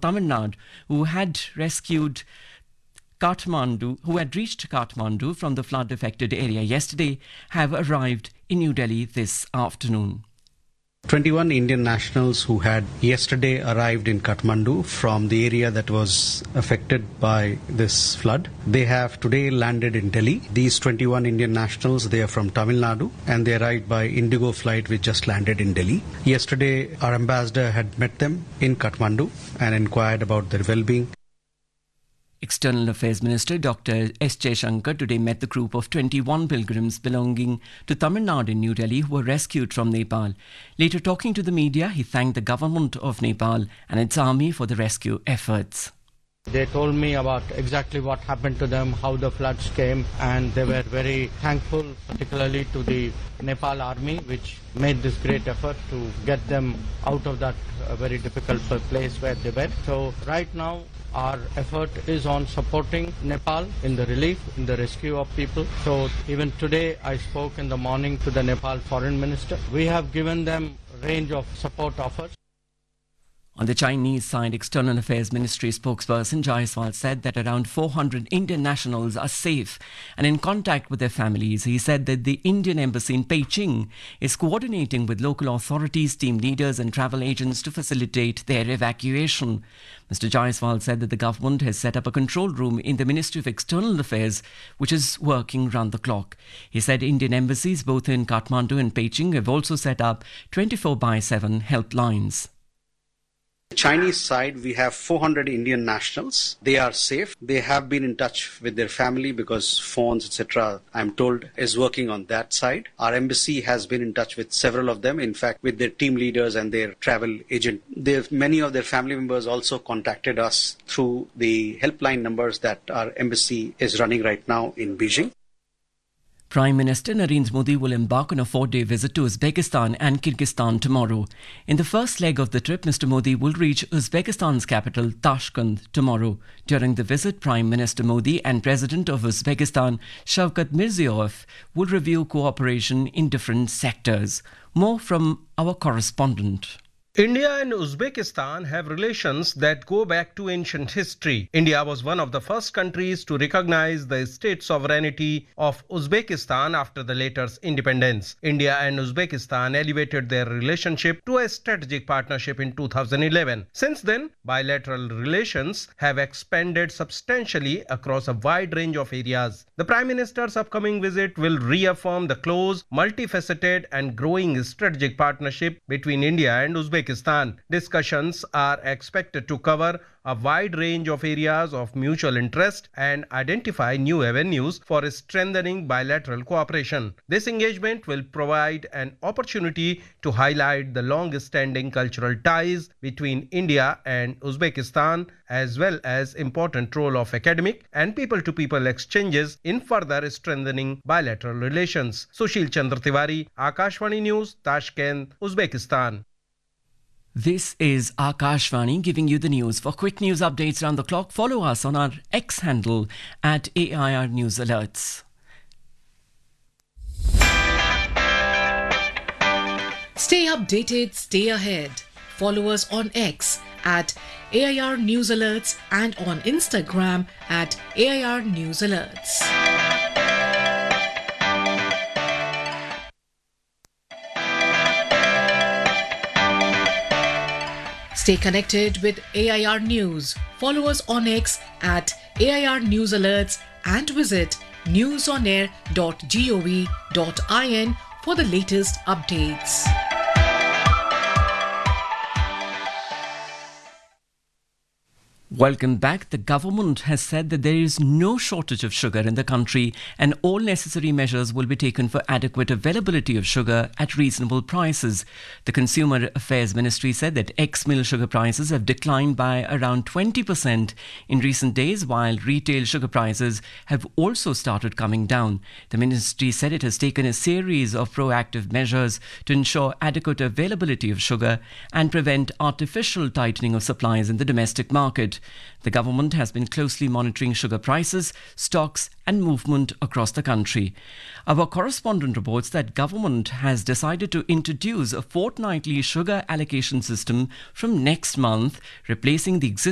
Tamil Nadu who had reached Kathmandu from the flood-affected area yesterday have arrived in New Delhi this afternoon. 21 Indian nationals who had yesterday arrived in Kathmandu from the area that was affected by this flood. They have today landed in Delhi. These 21 Indian nationals, they are from Tamil Nadu and they arrived by Indigo flight which just landed in Delhi. Yesterday, our ambassador had met them in Kathmandu and inquired about their well-being. External Affairs Minister Dr. S. Jaishankar today met the group of 21 pilgrims belonging to Tamil Nadu in New Delhi who were rescued from Nepal. Later talking to the media, he thanked the government of Nepal and its army for the rescue efforts. They told me about exactly what happened to them, how the floods came, and they were very thankful, particularly to the Nepal army, which made this great effort to get them out of that very difficult place where they were. So right now, our effort is on supporting Nepal in the relief, in the rescue of people. So even today, I spoke in the morning to the Nepal Foreign Minister. We have given them a range of support offers. On the Chinese side, External Affairs Ministry spokesperson Jaiswal said that around 400 Indian nationals are safe and in contact with their families. He said that the Indian embassy in Beijing is coordinating with local authorities, team leaders and travel agents to facilitate their evacuation. Mr. Jaiswal said that the government has set up a control room in the Ministry of External Affairs, which is working round the clock. He said Indian embassies both in Kathmandu and Beijing have also set up 24/7 helplines. Chinese side, we have 400 Indian nationals. They are safe. They have been in touch with their family because phones, etc., I'm told, is working on that side. Our embassy has been in touch with several of them, in fact, with their team leaders and their travel agent. Many of their family members also contacted us through the helpline numbers that our embassy is running right now in Beijing. Prime Minister Narendra Modi will embark on a 4-day visit to Uzbekistan and Kyrgyzstan tomorrow. In the first leg of the trip, Mr. Modi will reach Uzbekistan's capital, Tashkent, tomorrow. During the visit, Prime Minister Modi and President of Uzbekistan, Shavkat Mirziyoyev, will review cooperation in different sectors. More from our correspondent. India and Uzbekistan have relations that go back to ancient history. India was one of the first countries to recognize the state sovereignty of Uzbekistan after the latter's independence. India and Uzbekistan elevated their relationship to a strategic partnership in 2011. Since then, bilateral relations have expanded substantially across a wide range of areas. The Prime Minister's upcoming visit will reaffirm the close, multifaceted and growing strategic partnership between India and Uzbekistan. Discussions are expected to cover a wide range of areas of mutual interest and identify new avenues for strengthening bilateral cooperation. This engagement will provide an opportunity to highlight the long-standing cultural ties between India and Uzbekistan, as well as important role of academic and people-to-people exchanges in further strengthening bilateral relations. Sushil Chandra Tiwari, Akashvani News, Tashkent, Uzbekistan. This is Akashvani giving you the news. For quick news updates around the clock, follow us on our X handle at AIR News Alerts. Stay updated, stay ahead. Follow us on X at AIR News Alerts and on Instagram at AIR News Alerts. Stay connected with AIR News. Follow us on X at AIR News Alerts and visit newsonair.gov.in for the latest updates. Welcome back. The government has said that there is no shortage of sugar in the country and all necessary measures will be taken for adequate availability of sugar at reasonable prices. The Consumer Affairs Ministry said that ex-mill sugar prices have declined by around 20% in recent days, while retail sugar prices have also started coming down. The ministry said it has taken a series of proactive measures to ensure adequate availability of sugar and prevent artificial tightening of supplies in the domestic market. The government has been closely monitoring sugar prices, stocks and movement across the country. Our correspondent reports that government has decided to introduce a fortnightly sugar allocation system from next month, replacing the existing